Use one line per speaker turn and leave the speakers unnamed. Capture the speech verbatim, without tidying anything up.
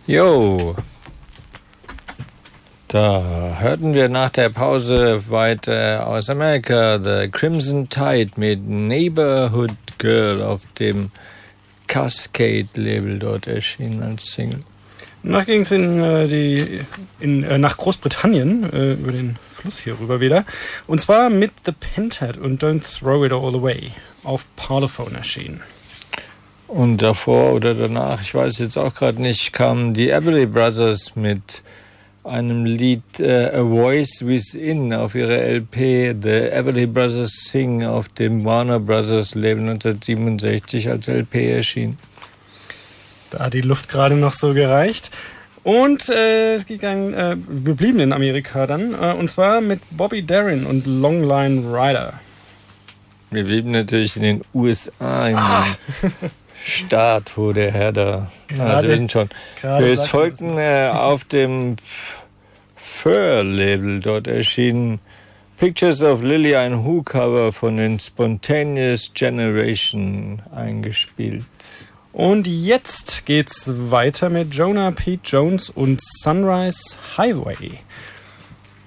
Jo, da hörten wir nach der Pause weiter aus Amerika The Crimson Tide mit Neighborhood Girl auf dem Cascade-Label dort erschienen als Single.
Danach ging es in, äh, die, in, äh, nach Großbritannien, äh, über den Fluss hier rüber wieder. Und zwar mit The Pentat und Don't Throw It All Away auf Parlophone erschienen.
Und davor oder danach, ich weiß jetzt auch gerade nicht, kamen die Everly Brothers mit einem Lied uh, A Voice Within auf ihrer L P The Everly Brothers Sing auf dem Warner Brothers Label neunzehnhundertsiebenundsechzig als L P erschienen.
Da hat die Luft gerade noch so gereicht. Und äh, es ging, äh, wir blieben in Amerika dann, äh, und zwar mit Bobby Darin und Longline Rider.
Wir blieben natürlich in den U S A, in ah. den Staat, wo der Herr da...
Grade,
also wir sind schon... Wir folgten äh, auf dem Fur-Label dort erschienen Pictures of Lily, ein Who-Cover von den Spontaneous Generation eingespielt.
Und jetzt geht's weiter mit Jonah Pete Jones und Sunrise Highway